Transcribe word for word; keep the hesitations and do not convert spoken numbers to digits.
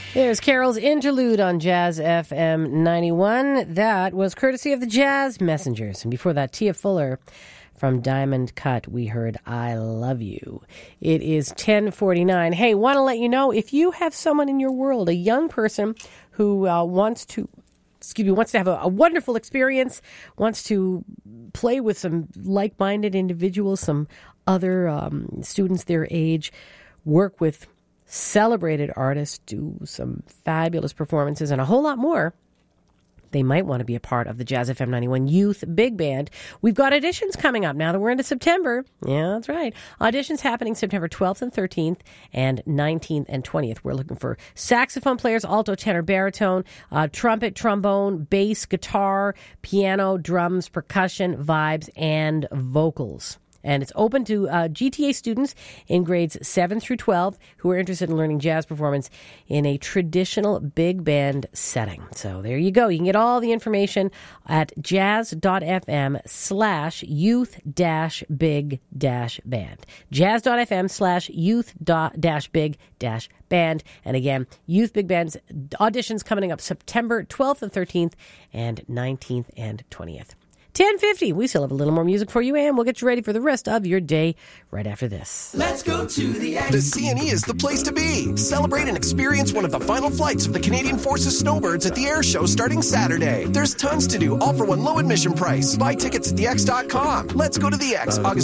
There's Carol's interlude on Jazz F M ninety-one. That was courtesy of the Jazz Messengers. And before that, Tia Fuller from Diamond Cut, we heard I Love You. It is ten forty-nine. Hey, want to let you know, if you have someone in your world, a young person who uh, wants to, excuse me, wants to have a, a wonderful experience, wants to play with some like-minded individuals, some other um, students their age, work with celebrated artists, do some fabulous performances, and a whole lot more, they might want to be a part of the Jazz F M ninety-one Youth Big Band. We've got auditions coming up now that we're into September. Yeah, that's right. Auditions happening September twelfth and thirteenth and nineteenth and twentieth. We're looking for saxophone players, alto, tenor, baritone, uh, trumpet, trombone, bass, guitar, piano, drums, percussion, vibes, and vocals. And it's open to uh, G T A students in grades seven through twelve who are interested in learning jazz performance in a traditional big band setting. So there you go. You can get all the information at jazz.fm slash youth dash big dash band. Jazz.fm slash youth dash big dash band. And again, Youth Big Band's auditions coming up September twelfth and thirteenth and nineteenth and twentieth. ten fifty. We still have a little more music for you, and we'll get you ready for the rest of your day right after this. Let's go to the X. The C N E is the place to be. Celebrate and experience one of the final flights of the Canadian Forces Snowbirds at the air show starting Saturday. There's tons to do, all for one low admission price. Buy tickets at the x dot com. Let's go to the X, August